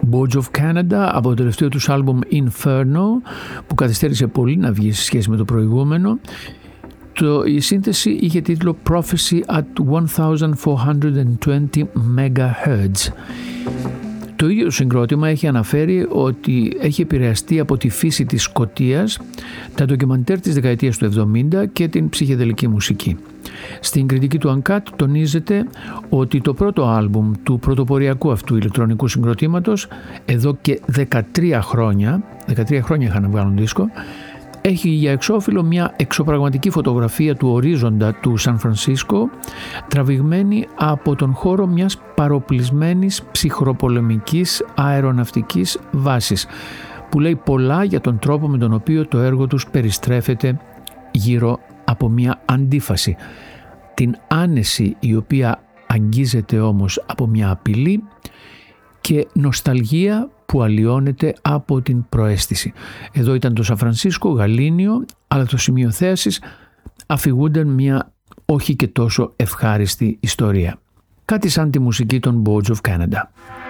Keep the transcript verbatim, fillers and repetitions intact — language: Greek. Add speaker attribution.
Speaker 1: Boards of Canada από το τελευταίο τους άλμπουμ Inferno, που καθυστέρησε πολύ να βγει σε σχέση με το προηγούμενο. Το, η σύνθεση είχε τίτλο Prophecy at fourteen twenty megahertz. Το ίδιο συγκρότημα έχει αναφέρει ότι έχει επηρεαστεί από τη φύση της Σκωτίας, τα ντοκιμαντέρ της δεκαετίας του εβδομήντα και την ψυχεδελική μουσική. Στην κριτική του Uncut τονίζεται ότι το πρώτο άλμπουμ του πρωτοποριακού αυτού ηλεκτρονικού συγκροτήματος, εδώ και δεκατρία χρόνια, δεκατρία χρόνια είχαν να βγάλουν δίσκο, έχει για εξώφυλλο μια εξωπραγματική φωτογραφία του ορίζοντα του Σαν Φρανσίσκο, τραβηγμένη από τον χώρο μιας παροπλισμένης ψυχροπολεμικής αεροναυτικής βάσης, που λέει πολλά για τον τρόπο με τον οποίο το έργο τους περιστρέφεται γύρω από μια αντίφαση. Την άνεση η οποία αγγίζεται όμως από μια απειλή και νοσταλγία που αλλοιώνεται από την προαίσθηση. Εδώ ήταν το Σαν Φρανσίσκο, γαλήνιο, αλλά το σημείο θέασης αφηγούνταν μια όχι και τόσο ευχάριστη ιστορία. Κάτι σαν τη μουσική των Boards of Canada.